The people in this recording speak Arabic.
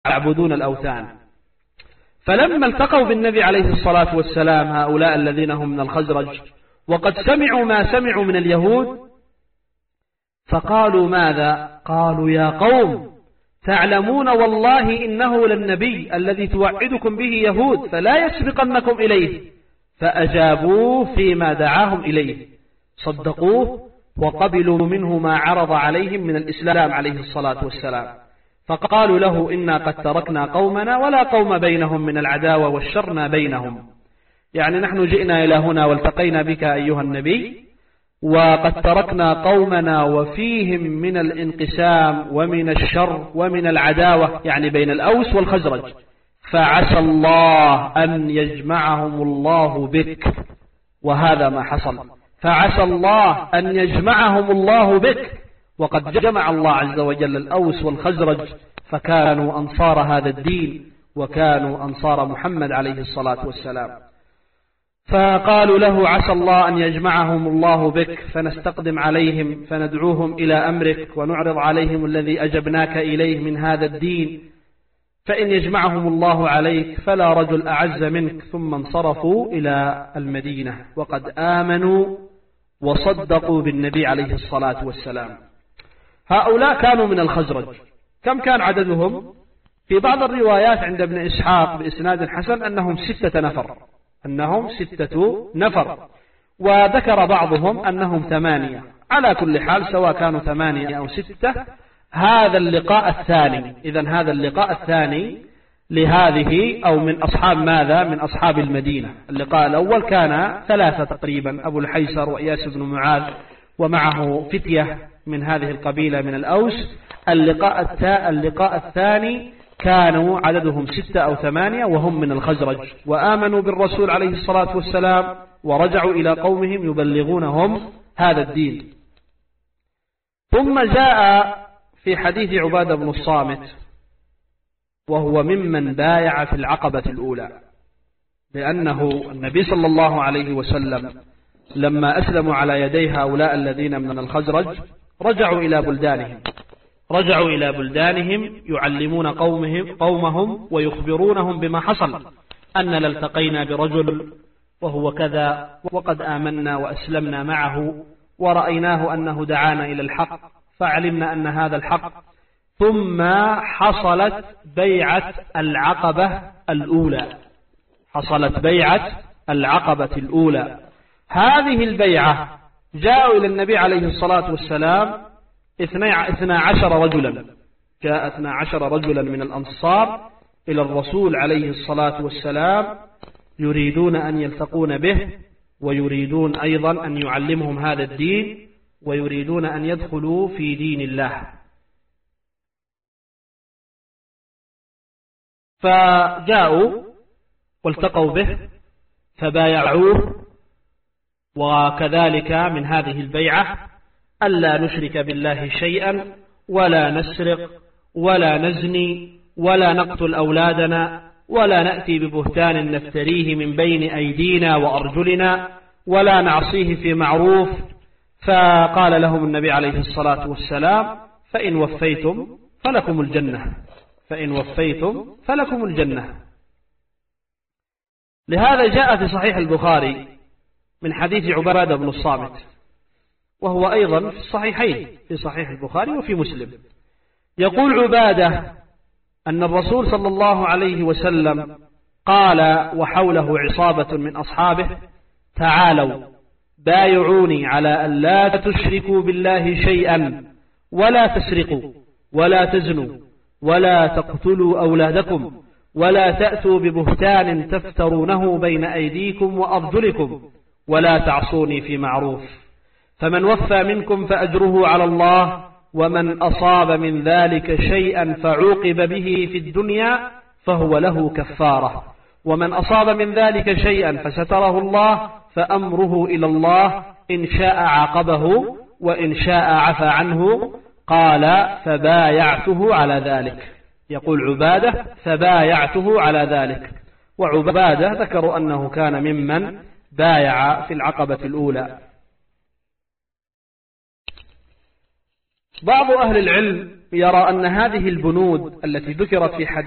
يعبدون الأوثان. فلما التقوا بالنبي عليه الصلاة والسلام هؤلاء الذين هم من الخزرج وقد سمعوا ما سمعوا من اليهود، فقالوا ماذا؟ قالوا يا قوم تعلمون والله إنه للنبي الذي توعدكم به يهود فلا يسبقنكم إليه. فأجابوه فيما دعاهم إليه، صدقوه وقبلوا منه ما عرض عليهم من الإسلام عليه الصلاة والسلام. فقالوا له إنا قد تركنا قومنا ولا قوم بينهم من العداوة والشر ما بينهم، يعني نحن جئنا إلى هنا والتقينا بك أيها النبي وقد تركنا قومنا وفيهم من الانقسام ومن الشر ومن العداوة، يعني بين الأوس والخزرج، فعسى الله أن يجمعهم الله بك. وهذا ما حصل، فعسى الله أن يجمعهم الله بك. وقد جمع الله عز وجل الأوس والخزرج فكانوا أنصار هذا الدين وكانوا أنصار محمد عليه الصلاة والسلام. فقالوا له عسى الله أن يجمعهم الله بك فنستقدم عليهم فندعوهم إلى أمرك ونعرض عليهم الذي أجبناك إليه من هذا الدين، فإن يجمعهم الله عليك فلا رجل أعز منك. ثم انصرفوا إلى المدينة وقد آمنوا وصدقوا بالنبي عليه الصلاة والسلام. هؤلاء كانوا من الخزرج. كم كان عددهم؟ في بعض الروايات عند ابن إسحاق بإسناد حسن أنهم 6 نفر، أنهم 6 نفر، وذكر بعضهم أنهم 8. على كل حال سواء كانوا 8 أو 6 هذا اللقاء الثاني. إذن هذا اللقاء الثاني لهذه أو من أصحاب ماذا؟ من أصحاب المدينة. اللقاء الأول كان 3 تقريبا، أبو الحيسر وإياس بن معاذ ومعه فتية من هذه القبيلة من الأوس. اللقاء الثاني كانوا عددهم 6 أو 8 وهم من الخزرج، وآمنوا بالرسول عليه الصلاة والسلام ورجعوا إلى قومهم يبلغونهم هذا الدين. ثم جاء في حديث عبادة بن الصامت وهو ممن بايع في العقبة الأولى، لأنه النبي صلى الله عليه وسلم لما أسلموا على يدي هؤلاء الذين من الخزرج رجعوا إلى بلدانهم يعلمون قومهم ويخبرونهم بما حصل، أننا التقينا برجل وهو كذا وقد آمنا وأسلمنا معه ورأيناه أنه دعانا إلى الحق فعلمنا أن هذا الحق. ثم حصلت بيعة العقبة الأولى. هذه البيعة جاءوا إلى النبي عليه الصلاة والسلام 12 رجلا، جاء 12 رجلا من الأنصار إلى الرسول عليه الصلاة والسلام يريدون أن يلتقون به ويريدون أيضا أن يعلمهم هذا الدين ويريدون أن يدخلوا في دين الله. فجاءوا والتقوا به فبايعوه، وكذلك من هذه البيعة ألا نشرك بالله شيئا ولا نسرق ولا نزني ولا نقتل أولادنا ولا نأتي ببهتان نفتريه من بين أيدينا وأرجلنا ولا نعصيه في معروف. فقال لهم النبي عليه الصلاة والسلام فإن وفيتم فلكم الجنة. لهذا جاء في صحيح البخاري من حديث عبادة بن الصامت، وهو أيضا في الصحيحين في صحيح البخاري وفي مسلم. يقول عبادة أن الرسول صلى الله عليه وسلم قال وحوله عصابة من أصحابه تعالوا بايعوني على أن لا تشركوا بالله شيئا ولا تسرقوا ولا تزنوا ولا تقتلوا أولادكم ولا تأتوا ببهتان تفترونه بين أيديكم وأرجلكم ولا تعصوني في معروف. فمن وفى منكم فأجره على الله، ومن أصاب من ذلك شيئا فعوقب به في الدنيا فهو له كفارة، ومن أصاب من ذلك شيئا فستره الله فأمره إلى الله إن شاء عاقبه وإن شاء عفى عنه. قال فبايعته على ذلك. يقول عبادة فبايعته على ذلك. وعبادة ذكروا أنه كان ممن بايع في العقبة الأولى. بعض أهل العلم يرى أن هذه البنود التي ذكرت في حديث